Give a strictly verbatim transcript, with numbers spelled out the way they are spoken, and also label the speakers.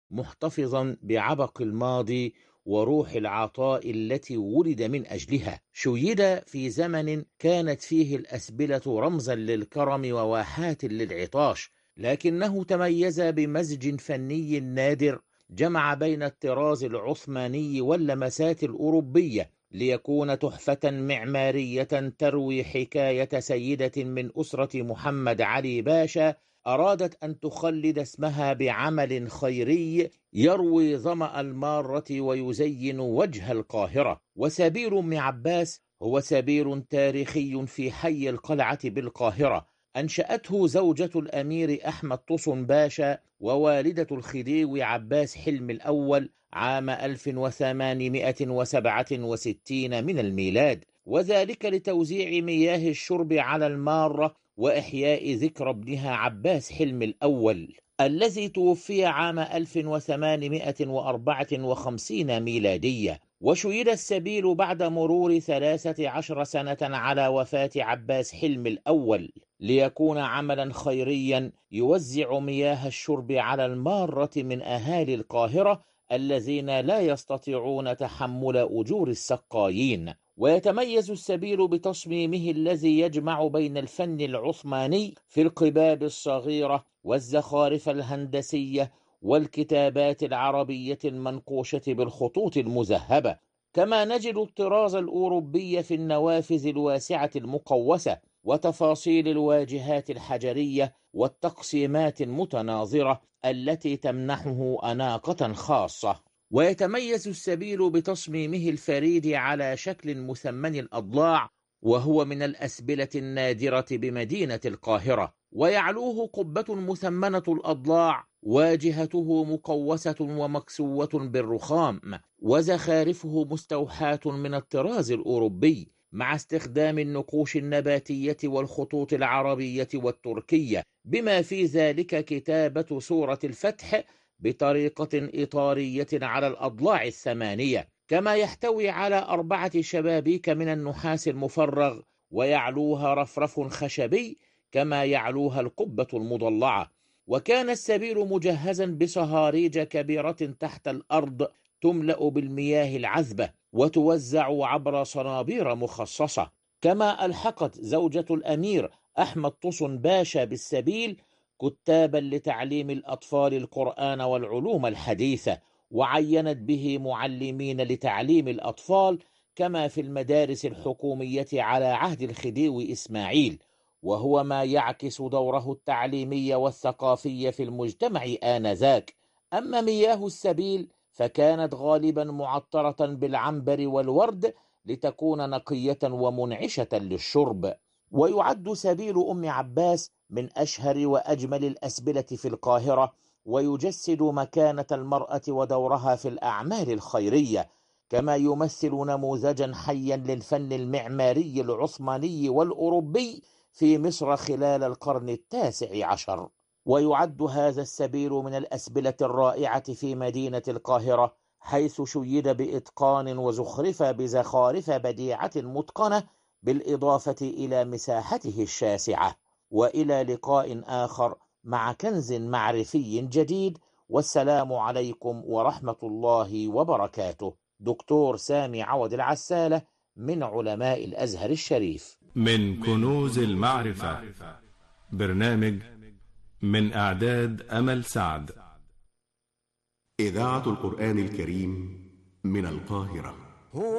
Speaker 1: محتفظا بعبق الماضي وروح العطاء التي ولد من أجلها. شيد في زمن كانت فيه الأسبلة رمزا للكرم وواحات للعطاش، لكنه تميز بمزج فني نادر جمع بين الطراز العثماني واللمسات الأوروبية ليكون تحفة معمارية تروي حكاية سيدة من أسرة محمد علي باشا أرادت أن تخلد اسمها بعمل خيري يروي ظمأ المارة ويزين وجه القاهرة. وسبيل أم عباس هو سبيل تاريخي في حي القلعة بالقاهرة، أنشأته زوجة الأمير أحمد طسن باشا ووالدة الخديوي عباس حلمي الأول عام ألف وثمانمائة وسبعة وستين من الميلاد، وذلك لتوزيع مياه الشرب على المارة وإحياء ذكرى ابنها عباس حلمي الأول الذي توفي عام ألف وثمانمائة وأربعة وخمسين ميلادية. وشيد السبيل بعد مرور ثلاثة عشر سنة على وفاة عباس حلمي الأول ليكون عملا خيريا يوزع مياه الشرب على المارة من أهالي القاهرة الذين لا يستطيعون تحمل أجور السقايين. ويتميز السبيل بتصميمه الذي يجمع بين الفن العثماني في القباب الصغيرة والزخارف الهندسية والكتابات العربية المنقوشة بالخطوط المذهبة، كما نجد الطراز الأوروبي في النوافذ الواسعة المقوسة وتفاصيل الواجهات الحجرية والتقسيمات المتناظرة التي تمنحه أناقة خاصة. ويتميز السبيل بتصميمه الفريد على شكل مثمن الأضلاع، وهو من الأسبلة النادرة بمدينة القاهرة، ويعلوه قبة مثمنة الأضلاع واجهته مقوسة ومكسوة بالرخام، وزخارفه مستوحاة من الطراز الأوروبي مع استخدام النقوش النباتية والخطوط العربية والتركية، بما في ذلك كتابة سورة الفتح بطريقة إطارية على الأضلاع الثمانية، كما يحتوي على أربعة شبابيك من النحاس المفرغ ويعلوها رفرف خشبي كما يعلوها القبة المضلعة. وكان السبيل مجهزا بصهاريج كبيرة تحت الأرض تملأ بالمياه العذبة وتوزع عبر صنابير مخصصة. كما ألحقت زوجة الأمير أحمد طسن باشا بالسبيل كتابا لتعليم الأطفال القرآن والعلوم الحديثة، وعينت به معلمين لتعليم الأطفال كما في المدارس الحكومية على عهد الخديوي إسماعيل، وهو ما يعكس دوره التعليمي والثقافي في المجتمع آنذاك. أما مياه السبيل فكانت غالبا معطرة بالعنبر والورد لتكون نقية ومنعشة للشرب. ويعد سبيل أم عباس من أشهر وأجمل الأسبلة في القاهرة، ويجسد مكانة المرأة ودورها في الأعمال الخيرية، كما يمثل نموذجا حيا للفن المعماري العثماني والأوروبي في مصر خلال القرن التاسع عشر. ويعد هذا السبيل من الأسبلة الرائعة في مدينة القاهرة، حيث شيد بإتقان وزخرف بزخارف بديعة متقنة بالإضافة إلى مساحته الشاسعة. وإلى لقاء آخر مع كنز معرفي جديد، والسلام عليكم ورحمة الله وبركاته. دكتور سامي عوض العسالة من علماء الأزهر الشريف.
Speaker 2: من كنوز المعرفة، برنامج من إعداد أمل سعد.
Speaker 3: إذاعة القرآن الكريم من القاهرة.